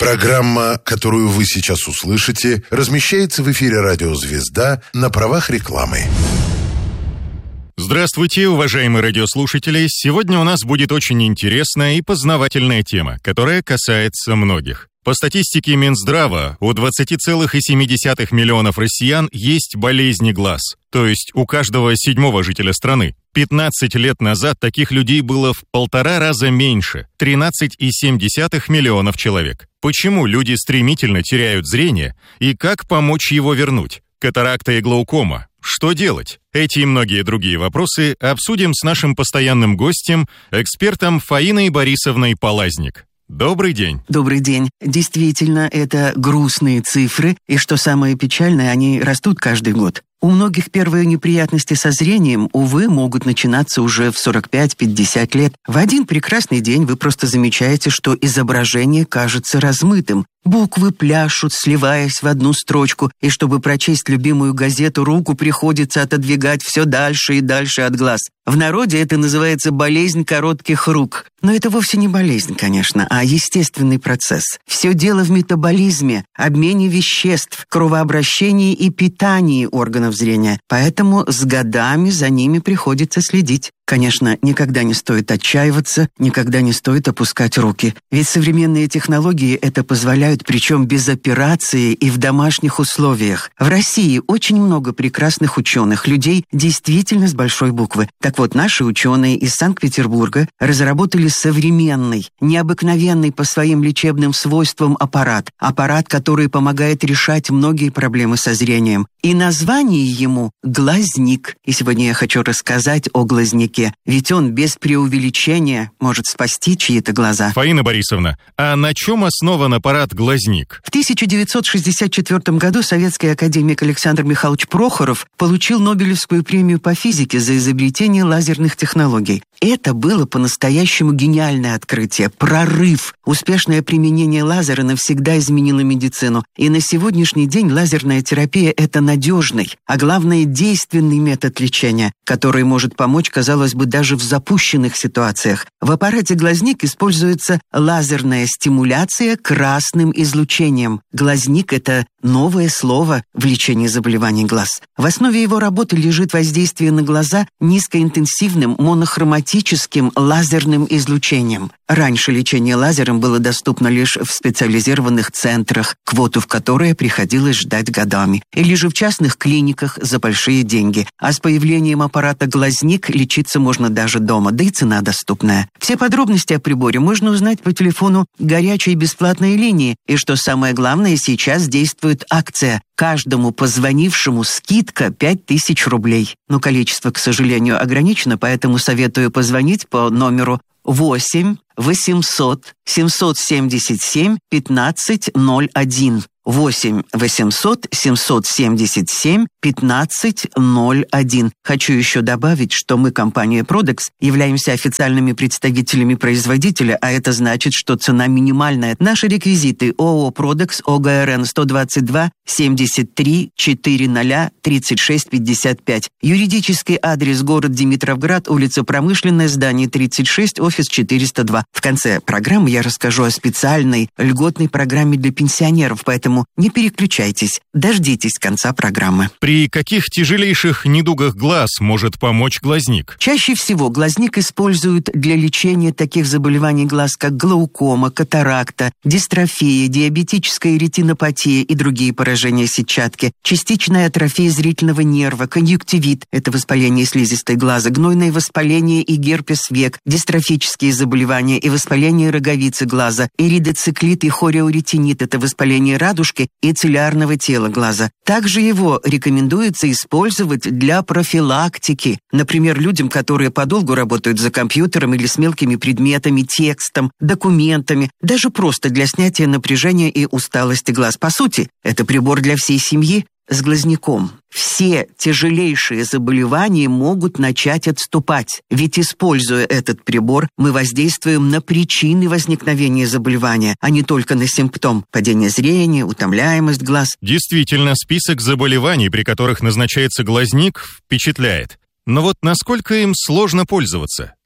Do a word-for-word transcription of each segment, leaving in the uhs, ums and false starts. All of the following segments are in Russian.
Программа, которую вы сейчас услышите, размещается в эфире радио «Звезда» на правах рекламы. Здравствуйте, уважаемые радиослушатели! Сегодня у нас будет очень интересная и познавательная тема, которая касается многих. По статистике Минздрава, у двадцать целых семь десятых миллионов россиян есть болезни глаз, то есть у каждого седьмого жителя страны. пятнадцать лет назад таких людей было в полтора раза меньше – тринадцать целых семь десятых миллионов человек. Почему люди стремительно теряют зрение и как помочь его вернуть? Катаракта и глаукома. Что делать? Эти и многие другие вопросы обсудим с нашим постоянным гостем, экспертом Фаиной Борисовной Полазник. Добрый день. Добрый день. Действительно, это грустные цифры, и что самое печальное, они растут каждый год. У многих первые неприятности со зрением, увы, могут начинаться уже в сорок пять - пятьдесят лет. В один прекрасный день вы просто замечаете, что изображение кажется размытым. Буквы пляшут, сливаясь в одну строчку, и чтобы прочесть любимую газету, руку приходится отодвигать все дальше и дальше от глаз. В народе это называется болезнь коротких рук. Но это вовсе не болезнь, конечно, а естественный процесс. Все дело в метаболизме, обмене веществ, кровообращении и питании органов зрения. Поэтому с годами за ними приходится следить. Конечно, никогда не стоит отчаиваться, никогда не стоит опускать руки. Ведь современные технологии это позволяют, причем без операции и в домашних условиях. В России очень много прекрасных ученых, людей действительно с большой буквы. Так вот, наши ученые из Санкт-Петербурга разработали современный, необыкновенный по своим лечебным свойствам аппарат. Аппарат, который помогает решать многие проблемы со зрением. И название ему «глазник». И сегодня я хочу рассказать о глазнике. Ведь он без преувеличения может спасти чьи-то глаза. Фаина Борисовна, а на чем основан аппарат «Глазник»? В тысяча девятьсот шестьдесят четвёртом году советский академик Александр Михайлович Прохоров получил Нобелевскую премию по физике за изобретение лазерных технологий. Это было по-настоящему гениальное открытие, прорыв. Успешное применение лазера навсегда изменило медицину. И на сегодняшний день лазерная терапия – это надежный, а главное – действенный метод лечения, который может помочь, казалось бы, даже в запущенных ситуациях. В аппарате «Глазник» используется лазерная стимуляция красным излучением. «Глазник» — это новое слово в лечении заболеваний глаз. В основе его работы лежит воздействие на глаза низкоинтенсивным монохроматическим лазерным излучением. Раньше лечение лазером было доступно лишь в специализированных центрах, квоту в которые приходилось ждать годами, или же в частных клиниках за большие деньги. А с появлением аппарата «Глазник» лечиться можно даже дома, да и цена доступная. Все подробности о приборе можно узнать по телефону горячей бесплатной линии. И что самое главное, сейчас действует акция. Каждому позвонившему скидка пять тысяч рублей. Но количество, к сожалению, ограничено, поэтому советую позвонить по номеру восемь восемьсот семьсот семьдесят семь пятнадцать ноль один. восемь восемьсот семьсот семьдесят семь пятнадцать ноль один. Хочу еще добавить, что мы, компания Продекс, являемся официальными представителями производителя, а это значит, что цена минимальная. Наши реквизиты: ООО «Продекс», ОГРН сто двадцать два семьдесят три четыреста тридцать шесть пятьдесят пять. Юридический адрес: город Димитровград, улица Промышленная, здание тридцать шесть, офис четыреста два. В конце программы я расскажу о специальной льготной программе для пенсионеров, поэтому не переключайтесь, дождитесь конца программы. При каких тяжелейших недугах глаз может помочь глазник? Чаще всего глазник используют для лечения таких заболеваний глаз, как глаукома, катаракта, дистрофия, диабетическая ретинопатия и другие поражения сетчатки, частичная атрофия зрительного нерва, конъюнктивит – это воспаление слизистой глаза, гнойное воспаление и герпес век, дистрофические заболевания и воспаление роговицы глаза, иридоциклит и хореоретинит – это воспаление радужки и цилиарного тела глаза. Также его рекомендуется использовать для профилактики. Например, людям, которые подолгу работают за компьютером или с мелкими предметами, текстом, документами, даже просто для снятия напряжения и усталости глаз. По сути, это прибор для всей семьи. С глазником все тяжелейшие заболевания могут начать отступать, ведь, используя этот прибор, мы воздействуем на причины возникновения заболевания, а не только на симптом: падение зрения, утомляемость глаз. Действительно, список заболеваний, при которых назначается глазник, впечатляет. Но вот насколько им сложно пользоваться?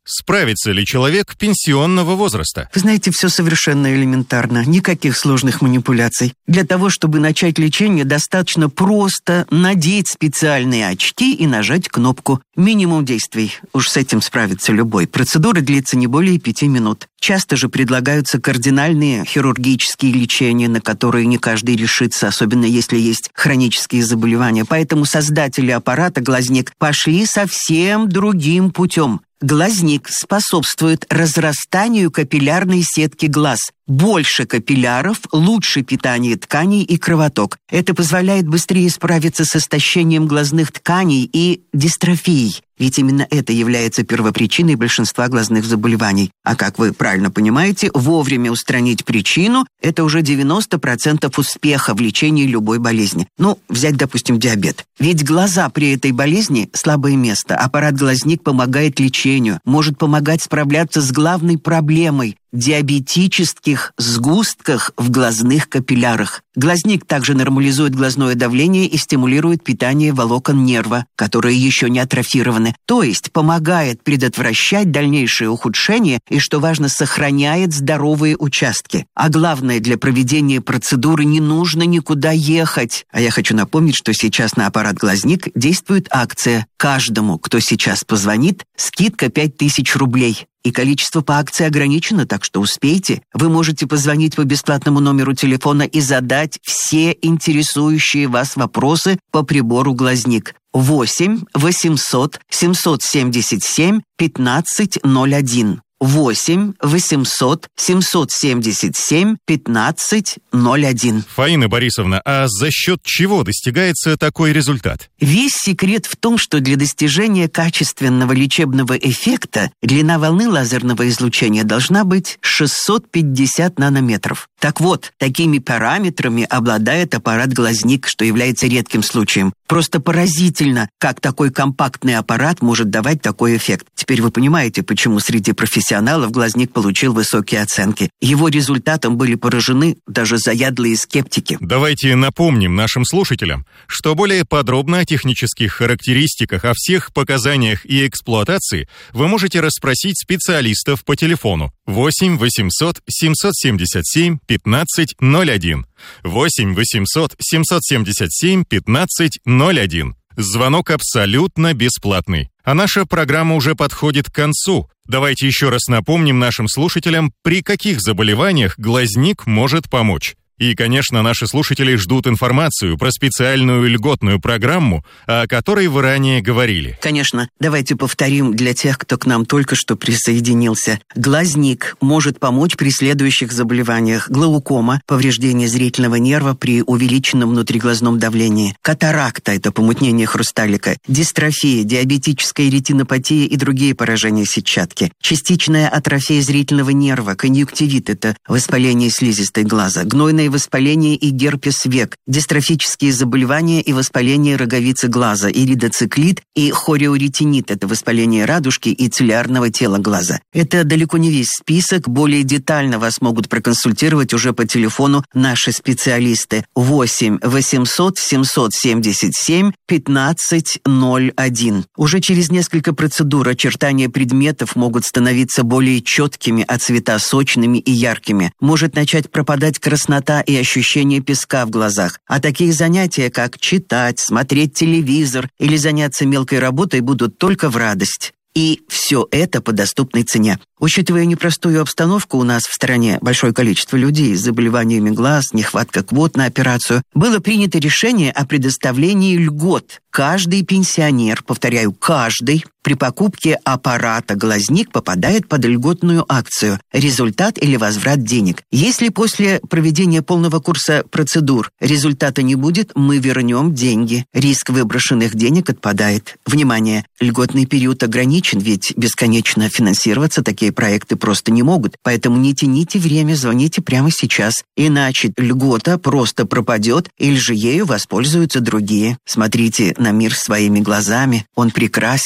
Справится ли человек пенсионного возраста? Вы знаете, все совершенно элементарно. Никаких сложных манипуляций. Для того, чтобы начать лечение, достаточно просто надеть специальные очки и нажать кнопку. Минимум действий. Уж с этим справится любой. Процедура длится не более пяти минут. Часто же предлагаются кардинальные хирургические лечения, на которые не каждый решится, особенно если есть хронические заболевания. Поэтому создатели аппарата «Глазник» пошли совсем другим путем. Глазник способствует разрастанию капиллярной сетки глаз. Больше капилляров, лучше питание тканей и кровоток. Это позволяет быстрее справиться с истощением глазных тканей и дистрофией. Ведь именно это является первопричиной большинства глазных заболеваний. А как вы правильно понимаете, вовремя устранить причину – это уже девяносто процентов успеха в лечении любой болезни. Ну, взять, допустим, диабет. Ведь глаза при этой болезни – слабое место. Аппарат «Глазник» помогает лечению, может помогать справляться с главной проблемой – диабетических сгустках в глазных капиллярах. Глазник также нормализует глазное давление и стимулирует питание волокон нерва, которые еще не атрофированы, то есть помогает предотвращать дальнейшее ухудшение и, что важно, сохраняет здоровые участки. А главное, для проведения процедуры не нужно никуда ехать. А я хочу напомнить, что сейчас на аппарат «Глазник» действует акция. Каждому, кто сейчас позвонит, скидка пять тысяч рублей. И количество по акции ограничено, так что успейте. Вы можете позвонить по бесплатному номеру телефона и задать все интересующие вас вопросы по прибору «Глазник». восемь восемьсот семьсот семьдесят семь пятнадцать ноль один. восемь восемьсот семьсот семьдесят семь пятнадцать ноль один. Фаина Борисовна, а за счет чего достигается такой результат? Весь секрет в том, что для достижения качественного лечебного эффекта длина волны лазерного излучения должна быть шестьсот пятьдесят нанометров. Так вот, такими параметрами обладает аппарат «Глазник», что является редким случаем. Просто поразительно, как такой компактный аппарат может давать такой эффект. Теперь вы понимаете, почему среди профессионалов «Глазник» получил высокие оценки. Его результатом были поражены даже заядлые скептики. Давайте напомним нашим слушателям, что более подробно о технических характеристиках, о всех показаниях и эксплуатации вы можете расспросить специалистов по телефону восемь восемьсот семьсот семьдесят семь пятнадцать ноль один. восемь восемьсот семьсот семьдесят семь пятнадцать ноль один. Звонок абсолютно бесплатный. А наша программа уже подходит к концу. Давайте еще раз напомним нашим слушателям, при каких заболеваниях «Глазник» может помочь. И, конечно, наши слушатели ждут информацию про специальную льготную программу, о которой вы ранее говорили. Конечно. Давайте повторим для тех, кто к нам только что присоединился. «Глазник» может помочь при следующих заболеваниях: глаукома, повреждение зрительного нерва при увеличенном внутриглазном давлении, катаракта – это помутнение хрусталика, дистрофия, диабетическая ретинопатия и другие поражения сетчатки, частичная атрофия зрительного нерва, конъюнктивит – это воспаление слизистой глаза, гнойное воспаление и герпес век, дистрофические заболевания и воспаление роговицы глаза, иридоциклит и хореоретинит – это воспаление радужки и цилиарного тела глаза. Это далеко не весь список, более детально вас могут проконсультировать уже по телефону наши специалисты. восемь восемьсот семьсот семьдесят семь пятнадцать ноль один. Уже через несколько процедур очертания предметов могут становиться более четкими, а цвета сочными и яркими. Может начать пропадать краснота и ощущение песка в глазах. А такие занятия, как читать, смотреть телевизор или заняться мелкой работой, будут только в радость. И все это по доступной цене. Учитывая непростую обстановку у нас в стране, большое количество людей с заболеваниями глаз, нехватка квот на операцию, было принято решение о предоставлении льгот. Каждый пенсионер, повторяю, каждый, при покупке аппарата «Глазник» попадает под льготную акцию «Результат или возврат денег». Если после проведения полного курса процедур результата не будет, мы вернем деньги. Риск выброшенных денег отпадает. Внимание! Льготный период ограничен, ведь бесконечно финансироваться такие проекты просто не могут. Поэтому не тяните время, звоните прямо сейчас. Иначе льгота просто пропадет, или же ею воспользуются другие. Смотрите на мир своими глазами. Он прекрасен, и это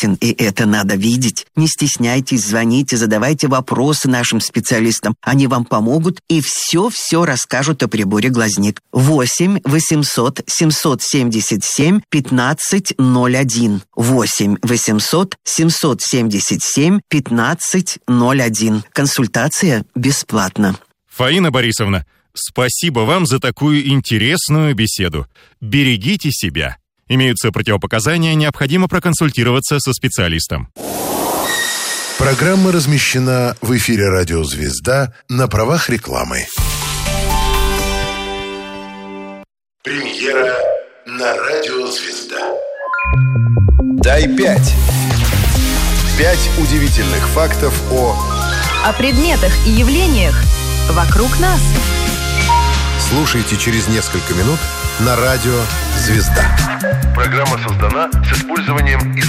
Это надо видеть. Не стесняйтесь, звоните, задавайте вопросы нашим специалистам. Они вам помогут и все-все расскажут о приборе «Глазник». восемь восемьсот семьсот семьдесят семь пятнадцать ноль один. восемь восемьсот семьсот семьдесят семь пятнадцать ноль один. Консультация бесплатна. Фаина Борисовна, спасибо вам за такую интересную беседу. Берегите себя. Имеются противопоказания, необходимо проконсультироваться со специалистом. Программа размещена в эфире «Радио Звезда» на правах рекламы. Премьера на «Радио Звезда». Дай пять. Пять удивительных фактов о... О предметах и явлениях вокруг нас. Слушайте через несколько минут на «Радио Звезда». Программа создана с использованием из